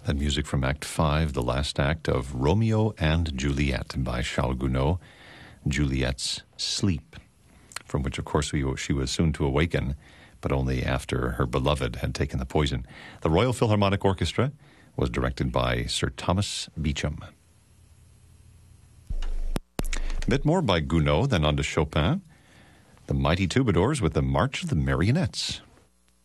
That music from Act 5, the last act of Romeo and Juliet by Charles Gounod, Juliet's Sleep, from which, of course, she was soon to awaken, but only after her beloved had taken the poison. The Royal Philharmonic Orchestra was directed by Sir Thomas Beecham. A bit more by Gounod, then on to Chopin, the Mighty Troubadours with the March of the Marionettes.